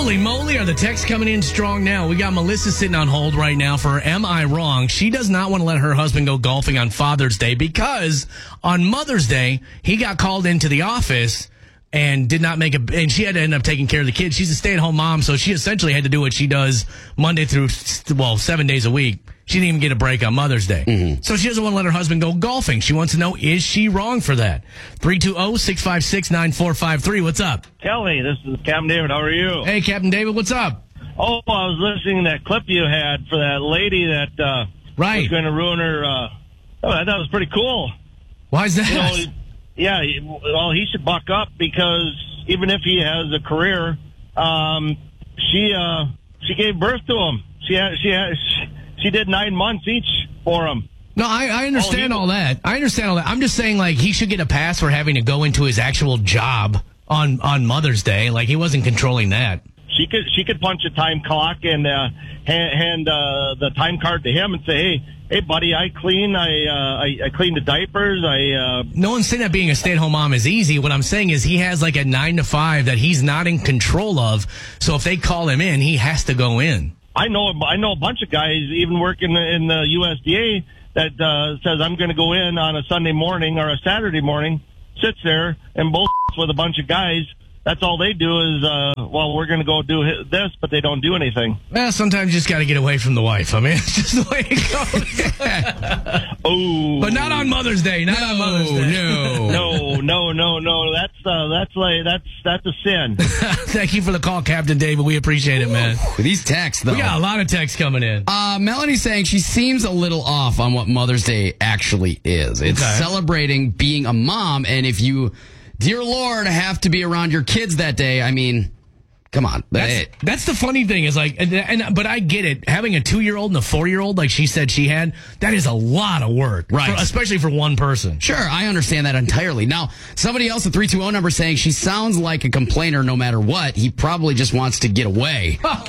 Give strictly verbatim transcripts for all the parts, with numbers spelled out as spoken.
Holy moly, are the texts coming in strong now. We got Melissa sitting on hold right now for Am I Wrong? She does not want to let her husband go golfing on Father's Day because on Mother's Day, he got called into the office and did not make a, and she had to end up taking care of the kids. She's a stay-at-home mom, so she essentially had to do what she does Monday through, well, seven days a week. She didn't even get a break on Mother's Day. Mm-hmm. So she doesn't want to let her husband go golfing. She wants to know, is she wrong for that? three two zero, six five six, nine four five three. What's up? Kelly, this is Captain David. How are you? Hey, Captain David. What's up? Oh, I was listening to that clip you had for that lady that uh, right. was going to ruin her. Uh, oh, I thought it was pretty cool. Why is that? You know, yeah, well, he should buck up because even if he has a career, um, she uh, she gave birth to him. She had, she had, she, She did nine months each for him. No, I, I understand oh, all that. I understand all that. I'm just saying, like, he should get a pass for having to go into his actual job on, on Mother's Day. Like, he wasn't controlling that. She could she could punch a time clock and uh, hand, hand uh, the time card to him and say, hey, hey, buddy, I clean. I uh, I, I clean the diapers. I. Uh... No one's saying that being a stay-at-home mom is easy. What I'm saying is he has like a nine to five that he's not in control of. So if they call him in, he has to go in. I know I know a bunch of guys, even working in the U S D A, that uh, says I'm going to go in on a Sunday morning or a Saturday morning, sits there and bull with a bunch of guys. That's all they do is, uh, well, we're going to go do this, but they don't do anything. Well, sometimes you just got to get away from the wife. I mean, it's just the way it goes. Oh, but not on Mother's Day. Not no, on Mother's Day. No, no, no, no, no. That's uh, that's like that's that's a sin. Thank you for the call, Captain David. We appreciate it, man. Ooh, these texts, though. We got a lot of texts coming in. Uh, Melanie's saying she seems a little off on what Mother's Day actually is. It's okay. celebrating being a mom, and if you, dear Lord, have to be around your kids that day, I mean, come on. That's, that's the funny thing is like, and, and but I get it. Having a two-year-old and a four-year-old, like she said she had, that is a lot of work, right? For, especially for one person. Sure, I understand that entirely. Now, somebody else, the three two zero number, saying she sounds like a complainer no matter what. He probably just wants to get away. Well,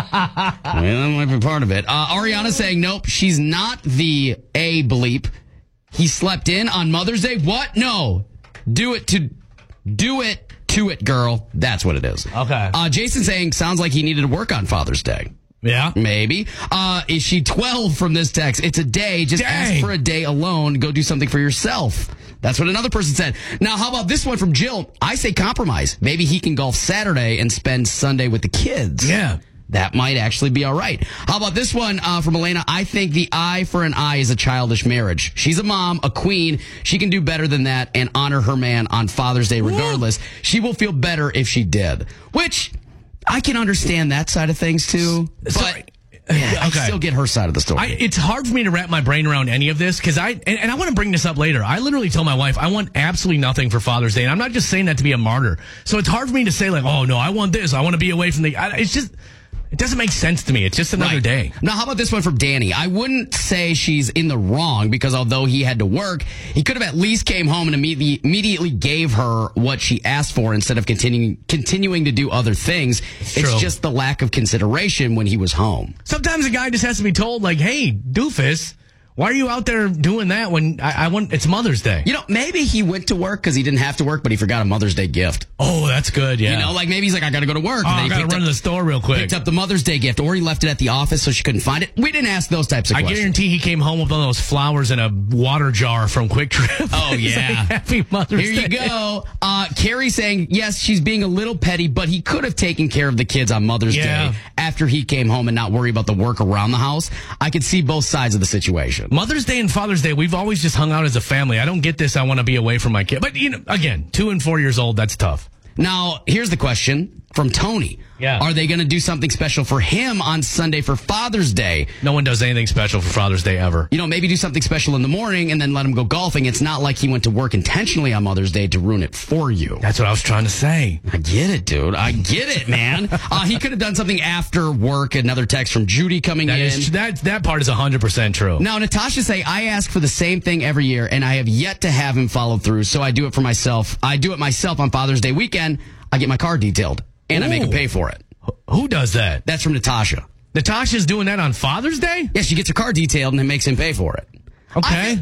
that might be part of it. Uh, Ariana saying, nope, she's not the A bleep. He slept in on Mother's Day. What? No. Do it to, do it to it, girl. That's what it is. Okay. Uh, Jason saying, sounds like he needed to work on Father's Day. Yeah. Maybe. Uh, is she twelve from this text? It's a day. Just Dang. ask for a day alone. Go do something for yourself. That's what another person said. Now, how about this one from Jill? I say compromise. Maybe he can golf Saturday and spend Sunday with the kids. Yeah. That might actually be all right. How about this one uh, from Elena? I think the eye for an eye is a childish marriage. She's a mom, a queen. She can do better than that and honor her man on Father's Day regardless. Ooh. She will feel better if she did. Which, I can understand that side of things too. But Sorry. yeah, I Okay. still get her side of the story. I, it's hard for me to wrap my brain around any of this because I, and, and I want to bring this up later. I literally told my wife I want absolutely nothing for Father's Day. And I'm not just saying that to be a martyr. So it's hard for me to say like, oh no, I want this. I want to be away from the, I, it's just, it doesn't make sense to me. It's just another Right. day. Now, how about this one from Danny? I wouldn't say she's in the wrong because although he had to work, he could have at least came home and immediately, immediately gave her what she asked for instead of continuing continuing to do other things. It's, It's true. just the lack of consideration when he was home. Sometimes a guy just has to be told like, hey, doofus, why are you out there doing that when I, I want, it's Mother's Day? You know, maybe he went to work because he didn't have to work, but he forgot a Mother's Day gift. Oh, that's good. Yeah. You know, like maybe he's like, I got to go to work. oh, and then I he got to picked run up, to the store real quick. picked up the Mother's Day gift, or he left it at the office so she couldn't find it. We didn't ask those types of I questions. guarantee he came home with all those flowers in a water jar from Quick Trip. Oh, He's yeah. like, Happy Mother's Here Day. you go. Uh, Carrie saying, yes, she's being a little petty, but he could have taken care of the kids on Mother's Yeah. Day after he came home and not worry about the work around the house. I could see both sides of the situation. Mother's Day and Father's Day, we've always just hung out as a family. I don't get this. I want to be away from my kid. But, you know, again, two and four years old, that's tough. Now, here's the question from Tony. Yeah. Are they going to do something special for him on Sunday for Father's Day? No one does anything special for Father's Day ever. You know, maybe do something special in the morning and then let him go golfing. It's not like he went to work intentionally on Mother's Day to ruin it for you. That's what I was trying to say. I get it, dude. I get it, man. uh, he could have done something after work. Another text from Judy coming That in. is, that, that part is one hundred percent true. Now, Natasha say, I ask for the same thing every year, and I have yet to have him follow through, so I do it for myself. I do it myself on Father's Day weekend. I get my car detailed, and I make him Ooh. pay for it. Who does that? That's from Natasha. Natasha's doing that on Father's Day? Yeah, she gets her car detailed and then makes him pay for it. Okay. I,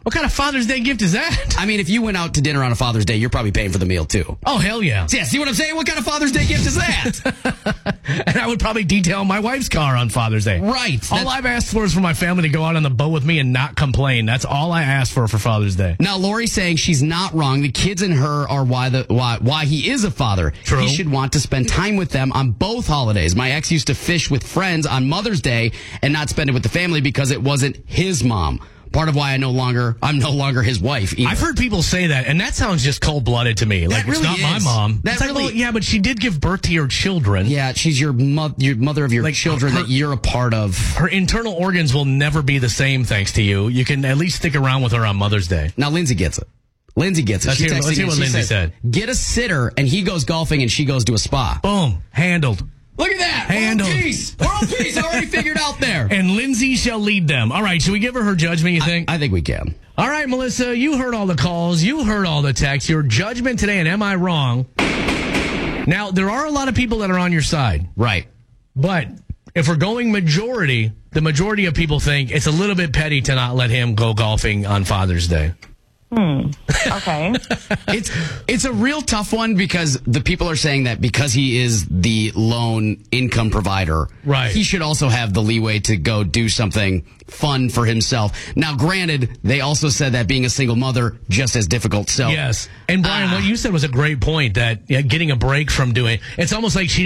What kind of Father's Day gift is that? I mean, if you went out to dinner on a Father's Day, you're probably paying for the meal, too. Oh, hell yeah. Yeah, see what I'm saying? What kind of Father's Day gift is that? And I would probably detail my wife's car on Father's Day. Right. All I've asked for is for my family to go out on the boat with me and not complain. That's all I asked for for Father's Day. Now, Lori's saying she's not wrong. The kids and her are why the why why he is a father. True. He should want to spend time with them on both holidays. My ex used to fish with friends on Mother's Day and not spend it with the family because it wasn't his mom. Part of why I no longer, I'm no longer his wife either. I've heard people say that, and that sounds just cold-blooded to me. Like, really it's not is. my mom. That It's like, really- well, yeah, but she did give birth to your children. Yeah, she's your, mo- your mother of your Like, children her- that you're a part of. Her internal organs will never be the same thanks to you. You can at least stick around with her on Mother's Day. Now, Lindsay gets it. Lindsay gets it. Let's She hear- texted let's hear me, what she Lindsay said. Get a sitter, and he goes golfing, and she goes to a spa. Boom. Handled. Look at that. Handled. World peace. World peace already figured out there. And Lindsay shall lead them. All right, should we give her her judgment, you think? I think we can. All right, Melissa, you heard all the calls. You heard all the texts. Your judgment today, and am I wrong? Now, there are a lot of people that are on your side. Right. But if we're going majority, the majority of people think it's a little bit petty to not let him go golfing on Father's Day. Hmm. Okay. It's it's a real tough one because the people are saying that because he is the lone income provider, right, he should also have the leeway to go do something fun for himself. Now, granted, they also said that being a single mother just as difficult. So yes, and Brian, uh, what you said was a great point. That yeah, getting a break from doing it's almost like she.